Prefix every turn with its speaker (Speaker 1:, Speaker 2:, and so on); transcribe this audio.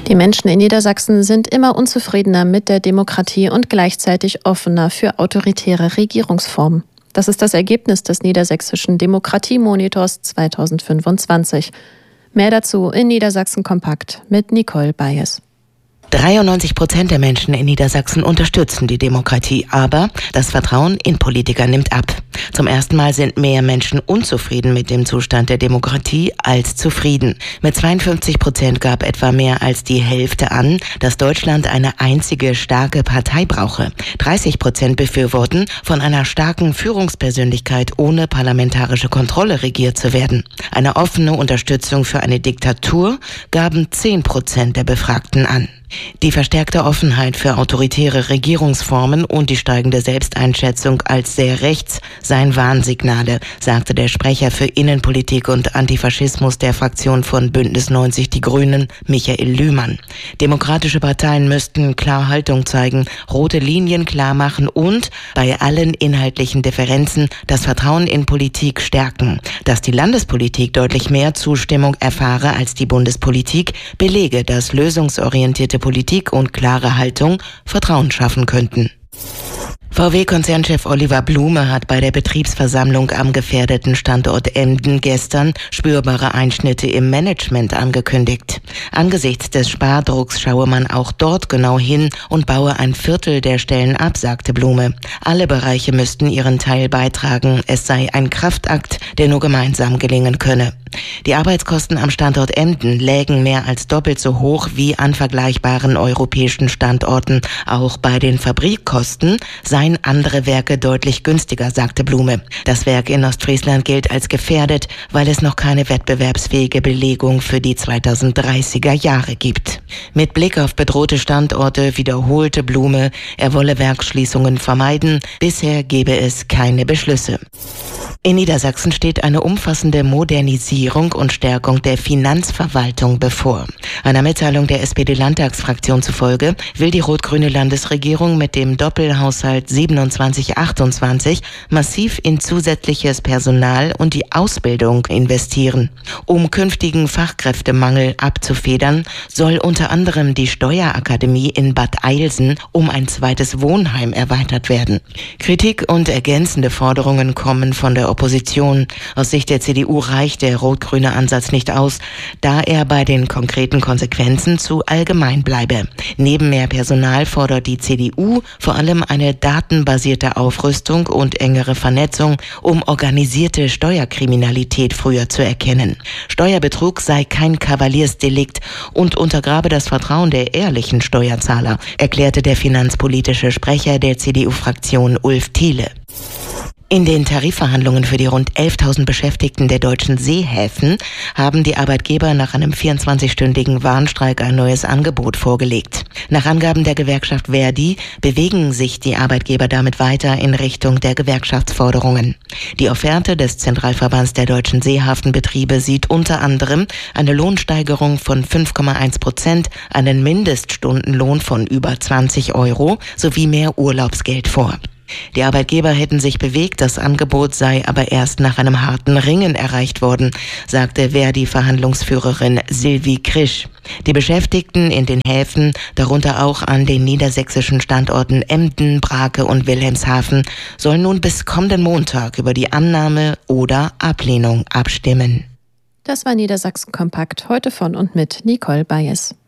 Speaker 1: Die Menschen in Niedersachsen sind immer unzufriedener mit der Demokratie und gleichzeitig offener für autoritäre Regierungsformen. Das ist das Ergebnis des niedersächsischen Demokratiemonitors 2025. Mehr dazu in Niedersachsen kompakt mit Nicole Bayes.
Speaker 2: 93% der Menschen in Niedersachsen unterstützen die Demokratie, aber das Vertrauen in Politiker nimmt ab. Zum ersten Mal sind mehr Menschen unzufrieden mit dem Zustand der Demokratie als zufrieden. Mit 52% gab etwa mehr als die Hälfte an, dass Deutschland eine einzige starke Partei brauche. 30% befürworten, von einer starken Führungspersönlichkeit ohne parlamentarische Kontrolle regiert zu werden. Eine offene Unterstützung für eine Diktatur gaben 10% der Befragten an. Die verstärkte Offenheit für autoritäre Regierungsformen und die steigende Selbsteinschätzung als sehr rechts seien Warnsignale, sagte der Sprecher für Innenpolitik und Antifaschismus der Fraktion von Bündnis 90 Die Grünen, Michael Lühmann. Demokratische Parteien müssten klar Haltung zeigen, rote Linien klar machen und bei allen inhaltlichen Differenzen das Vertrauen in Politik stärken. Dass die Landespolitik deutlich mehr Zustimmung erfahre als die Bundespolitik, belege, dass lösungsorientierte Politik und klare Haltung Vertrauen schaffen könnten. VW-Konzernchef Oliver Blume hat bei der Betriebsversammlung am gefährdeten Standort Emden gestern spürbare Einschnitte im Management angekündigt. Angesichts des Spardrucks schaue man auch dort genau hin und baue ein Viertel der Stellen ab, sagte Blume. Alle Bereiche müssten ihren Teil beitragen. Es sei ein Kraftakt, der nur gemeinsam gelingen könne. Die Arbeitskosten am Standort Emden lägen mehr als doppelt so hoch wie an vergleichbaren europäischen Standorten. Auch bei den Fabrikkosten seien andere Werke deutlich günstiger, sagte Blume. Das Werk in Ostfriesland gilt als gefährdet, weil es noch keine wettbewerbsfähige Belegung für die 2030er Jahre gibt. Mit Blick auf bedrohte Standorte wiederholte Blume, er wolle Werksschließungen vermeiden. Bisher gebe es keine Beschlüsse. In Niedersachsen steht eine umfassende Modernisierung und Stärkung der Finanzverwaltung bevor. Einer Mitteilung der SPD-Landtagsfraktion zufolge will die rot-grüne Landesregierung mit dem Doppelhaushalt 27/28 massiv in zusätzliches Personal und die Ausbildung investieren. Um künftigen Fachkräftemangel abzufedern, soll unter anderem die Steuerakademie in Bad Eilsen um ein zweites Wohnheim erweitert werden. Kritik und ergänzende Forderungen kommen von der Opposition. Aus Sicht der CDU reicht der rot-grüne Ansatz nicht aus, da er bei den konkreten Konsequenzen zu allgemein bleibe. Neben mehr Personal fordert die CDU vor allem eine datenbasierte Aufrüstung und engere Vernetzung, um organisierte Steuerkriminalität früher zu erkennen. Steuerbetrug sei kein Kavaliersdelikt und untergrabe das Vertrauen der ehrlichen Steuerzahler, erklärte der finanzpolitische Sprecher der CDU-Fraktion Ulf Thiele. In den Tarifverhandlungen für die rund 11.000 Beschäftigten der deutschen Seehäfen haben die Arbeitgeber nach einem 24-stündigen Warnstreik ein neues Angebot vorgelegt. Nach Angaben der Gewerkschaft Verdi bewegen sich die Arbeitgeber damit weiter in Richtung der Gewerkschaftsforderungen. Die Offerte des Zentralverbands der deutschen Seehafenbetriebe sieht unter anderem eine Lohnsteigerung von 5,1%, einen Mindeststundenlohn von über 20 € sowie mehr Urlaubsgeld vor. Die Arbeitgeber hätten sich bewegt, das Angebot sei aber erst nach einem harten Ringen erreicht worden, sagte Verdi-Verhandlungsführerin Sylvie Krisch. Die Beschäftigten in den Häfen, darunter auch an den niedersächsischen Standorten Emden, Brake und Wilhelmshaven, sollen nun bis kommenden Montag über die Annahme oder Ablehnung abstimmen.
Speaker 1: Das war Niedersachsen kompakt, heute von und mit Nicole Bayes.